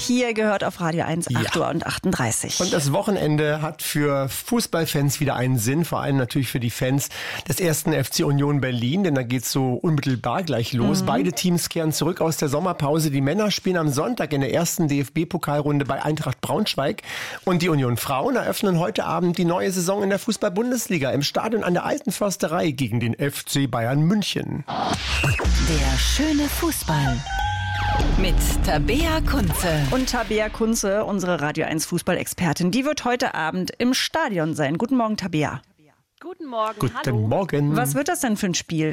Hier gehört auf Radio 1 8:38 Uhr. Und das Wochenende hat für Fußballfans wieder einen Sinn, vor allem natürlich für die Fans des ersten FC Union Berlin, denn da geht's so unmittelbar gleich los. Beide Teams kehren zurück aus der Sommerpause. Die Männer spielen am Sonntag in der ersten DFB-Pokalrunde bei Eintracht Braunschweig und die Union Frauen eröffnen heute Abend die neue Saison in der Fußball-Bundesliga im Stadion an der Alten Försterei gegen den FC Bayern München. Der schöne Fußball mit Tabea Kunze. Und Tabea Kunze, unsere Radio 1 Fußballexpertin, die wird heute Abend im Stadion sein. Guten Morgen, Tabea. Guten Morgen, Guten Morgen. Was wird das denn für ein Spiel?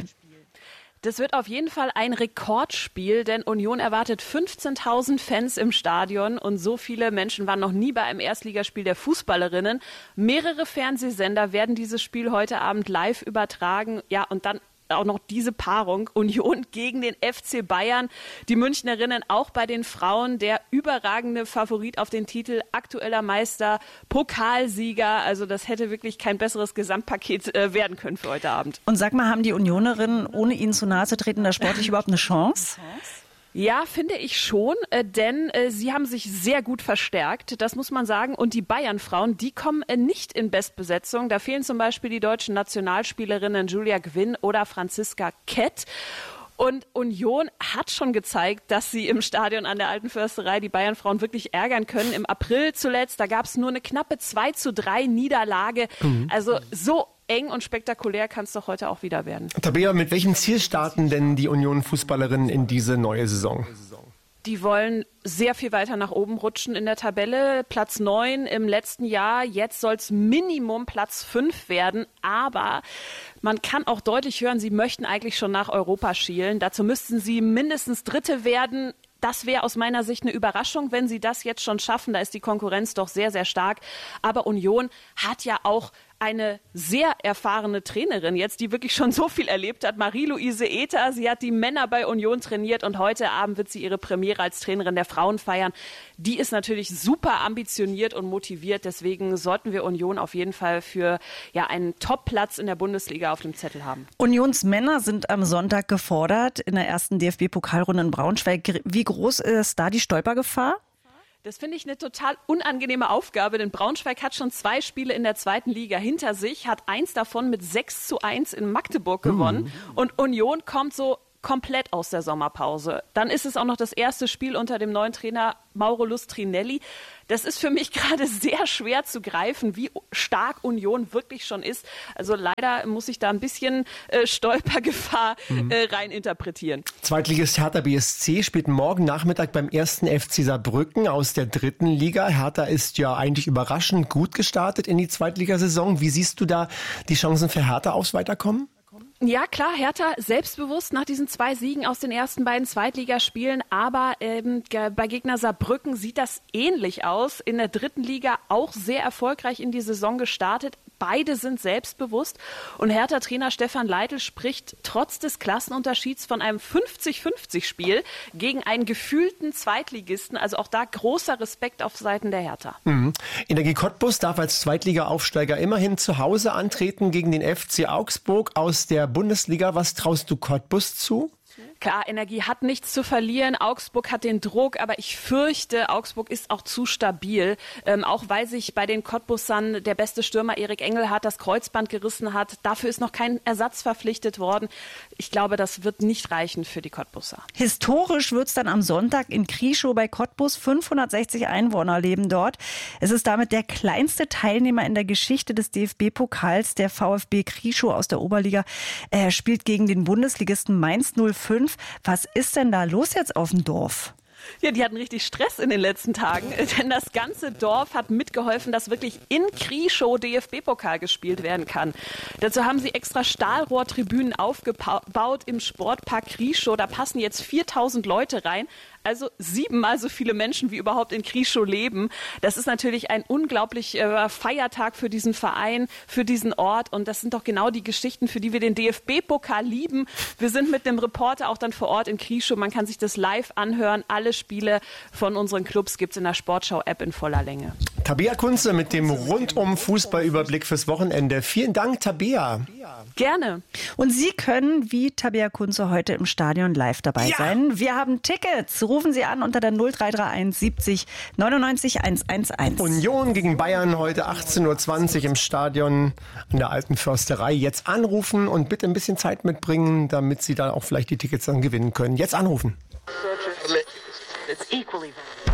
Das wird auf jeden Fall ein Rekordspiel, denn Union erwartet 15.000 Fans im Stadion und so viele Menschen waren noch nie bei einem Erstligaspiel der Fußballerinnen. Mehrere Fernsehsender werden dieses Spiel heute Abend live übertragen. Ja, und dann auch noch diese Paarung, Union gegen den FC Bayern. Die Münchnerinnen auch bei den Frauen der überragende Favorit auf den Titel, aktueller Meister, Pokalsieger. Also das hätte wirklich kein besseres Gesamtpaket werden können für heute Abend. Und sag mal, haben die Unionerinnen, ohne ihnen zu nahe zu treten, da sportlich überhaupt eine Chance? Ja, finde ich schon, denn sie haben sich sehr gut verstärkt, das muss man sagen. Und die Bayern-Frauen, die kommen nicht in Bestbesetzung. Da fehlen zum Beispiel die deutschen Nationalspielerinnen Julia Gwynn oder Franziska Kett. Und Union hat schon gezeigt, dass sie im Stadion an der Alten Försterei die Bayern-Frauen wirklich ärgern können. Im April zuletzt, da gab es nur eine knappe 2:3 Niederlage. Also so eng und spektakulär kann es doch heute auch wieder werden. Tabea, mit welchem Ziel starten denn die Union-Fußballerinnen in diese neue Saison? Die wollen sehr viel weiter nach oben rutschen in der Tabelle. Platz 9 im letzten Jahr. Jetzt soll es Minimum Platz 5 werden. Aber man kann auch deutlich hören, sie möchten eigentlich schon nach Europa schielen. Dazu müssten sie mindestens Dritte werden. Das wäre aus meiner Sicht eine Überraschung, wenn sie das jetzt schon schaffen. Da ist die Konkurrenz doch sehr, sehr stark. Aber Union hat ja auch eine sehr erfahrene Trainerin jetzt, die wirklich schon so viel erlebt hat. Marie-Louise Ether, sie hat die Männer bei Union trainiert und heute Abend wird sie ihre Premiere als Trainerin der Frauen feiern. Die ist natürlich super ambitioniert und motiviert. Deswegen sollten wir Union auf jeden Fall für einen Top-Platz in der Bundesliga auf dem Zettel haben. Unionsmänner sind am Sonntag gefordert in der ersten DFB-Pokalrunde in Braunschweig. Wie groß ist da die Stolpergefahr? Das finde ich eine total unangenehme Aufgabe, denn Braunschweig hat schon 2 Spiele in der zweiten Liga hinter sich, hat 1 davon mit 6:1 in Magdeburg gewonnen und Union kommt so komplett aus der Sommerpause. Dann ist es auch noch das erste Spiel unter dem neuen Trainer Mauro Lustrinelli. Das ist für mich gerade sehr schwer zu greifen, wie stark Union wirklich schon ist. Also leider muss ich da ein bisschen Stolpergefahr rein interpretieren. Zweitligist Hertha BSC spielt morgen Nachmittag beim ersten FC Saarbrücken aus der dritten Liga. Hertha ist ja eigentlich überraschend gut gestartet in die Zweitligasaison. Wie siehst du da die Chancen für Hertha aufs Weiterkommen? Ja, klar, Hertha selbstbewusst nach diesen 2 Siegen aus den ersten beiden Zweitligaspielen, aber bei Gegner Saarbrücken sieht das ähnlich aus. In der dritten Liga auch sehr erfolgreich in die Saison gestartet. Beide sind selbstbewusst und Hertha-Trainer Stefan Leitl spricht trotz des Klassenunterschieds von einem 50-50-Spiel gegen einen gefühlten Zweitligisten. Also auch da großer Respekt auf Seiten der Hertha. Energie Cottbus darf als Zweitliga-Aufsteiger immerhin zu Hause antreten gegen den FC Augsburg aus der Bundesliga. Was traust du Cottbus zu? Klar, Energie hat nichts zu verlieren. Augsburg hat den Druck, aber ich fürchte, Augsburg ist auch zu stabil. Auch weil sich bei den Cottbussern der beste Stürmer Erik Engelhardt das Kreuzband gerissen hat. Dafür ist noch kein Ersatz verpflichtet worden. Ich glaube, das wird nicht reichen für die Cottbusser. Historisch wird es dann am Sonntag in Krieschow bei Cottbus. 560 Einwohner leben dort. Es ist damit der kleinste Teilnehmer in der Geschichte des DFB-Pokals. Der VfB Krieschow aus der Oberliga spielt gegen den Bundesligisten Mainz 05. Was ist denn da los jetzt auf dem Dorf? Ja, die hatten richtig Stress in den letzten Tagen, denn das ganze Dorf hat mitgeholfen, dass wirklich in Krieschow DFB-Pokal gespielt werden kann. Dazu haben sie extra Stahlrohrtribünen aufgebaut im Sportpark Krieschow. Da passen jetzt 4.000 Leute rein. Also 7-mal so viele Menschen, wie überhaupt in Krieschow leben. Das ist natürlich ein unglaublicher Feiertag für diesen Verein, für diesen Ort. Und das sind doch genau die Geschichten, für die wir den DFB-Pokal lieben. Wir sind mit einem Reporter auch dann vor Ort in Krieschow. Man kann sich das live anhören. Alle Spiele von unseren Clubs gibt es in der Sportschau-App in voller Länge. Tabea Kunze mit dem Rundum-Fußballüberblick fürs Wochenende. Vielen Dank, Tabea. Gerne. Und Sie können wie Tabea Kunze heute im Stadion live dabei sein. Wir haben Tickets. Rufen Sie an unter der 0331 70 99 111. Union gegen Bayern heute 18.20 Uhr im Stadion an der Alten Försterei. Jetzt anrufen und bitte ein bisschen Zeit mitbringen, damit Sie dann auch vielleicht die Tickets dann gewinnen können. Jetzt anrufen. It's equally valuable.